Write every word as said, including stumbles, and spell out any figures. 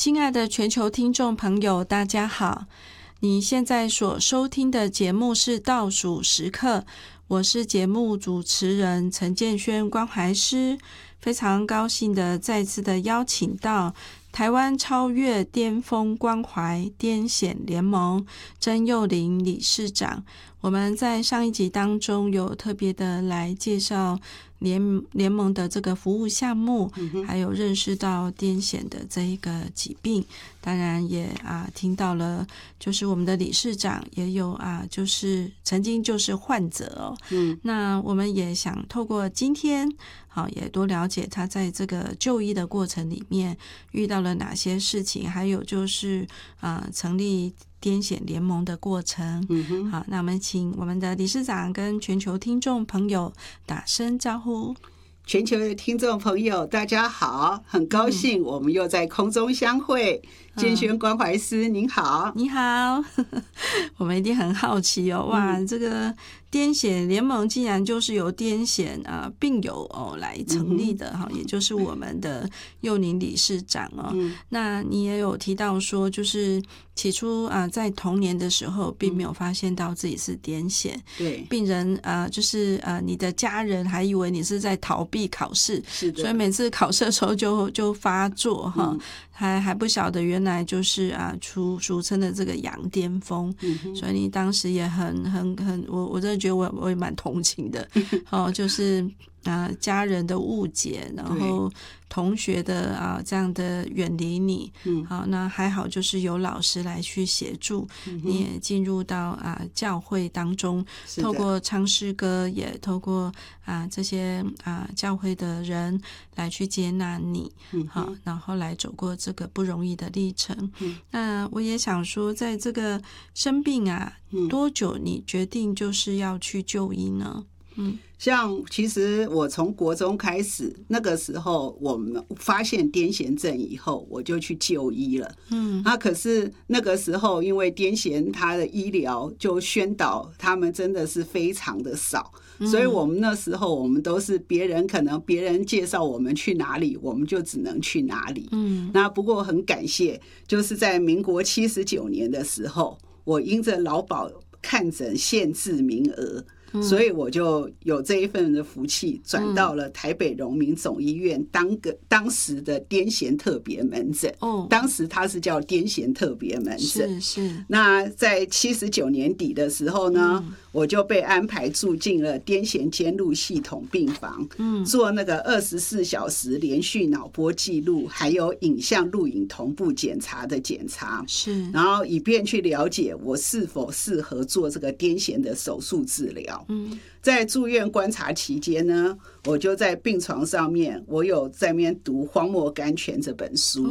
亲爱的全球听众朋友，大家好！你现在所收听的节目是倒数时刻，我是节目主持人陈建轩关怀师，非常高兴的再次的邀请到台湾超越巅峰关怀癫痫联盟曾幼玲理事长。我们在上一集当中有特别的来介绍联联盟的这个服务项目，嗯、还有认识到癫痫的这一个疾病，当然也啊听到了，就是我们的理事长也有啊，就是曾经就是患者哦。嗯，那我们也想透过今天，好也多了解他在这个就医的过程里面遇到了哪些事情，还有就是啊成立癫痫联盟的过程。嗯哼，好，那我们请我们的理事长跟全球听众朋友打声招呼。 全球的听众朋友大家好，很高兴我们又在空中相会。建轩关怀师您好。 你好我们一定很好奇哦，哇、嗯、这个癫痫联盟竟然就是由癫痫啊病友哦来成立的哈、嗯，也就是我们的幼玲理事长哦、嗯。那你也有提到说，就是起初啊在童年的时候并没有发现到自己是癫痫，对、嗯，病人啊就是呃你的家人还以为你是在逃避考试，是的，所以每次考试的时候就就发作哈、嗯，还还不晓得原来就是啊俗俗称的这个羊癫疯、嗯，所以你当时也很很很我我真的觉得我我也蛮同情的哦，就是啊家人的误解，然后同学的啊这样的远离你，嗯，好，那还好就是有老师来去协助，嗯、你也进入到啊教会当中，透过唱诗歌，也透过啊这些啊教会的人来去接纳你，嗯，好，然后来走过这个不容易的历程。嗯，那我也想说，在这个生病啊，嗯、多久你决定就是要去就医呢？ 嗯，像其实我从国中开始，那个时候我们发现癫痫症以后，我就去就医了。嗯，那可是那个时候因为癫痫，它的医疗就宣导他们真的是非常的少，嗯、所以我们那时候我们都是别人可能别人介绍我们去哪里，我们就只能去哪里。嗯，那不过很感谢，就是在民国七十九年的时候，我因着劳保看诊限制名额。所以我就有这一份的福气，转到了台北荣民总医院当个当时的癫痫特别门诊。哦，当时它是叫癫痫特别门诊。是是。那在七十九年底的时候呢，嗯、我就被安排住进了癫痫监录系统病房，嗯，做那个二十四小时连续脑波记录，还有影像录影同步检查的检查。是。然后以便去了解我是否适合做这个癫痫的手术治疗。嗯，在住院观察期间呢，我就在病床上面，我有在那边读《荒漠甘泉》这本书。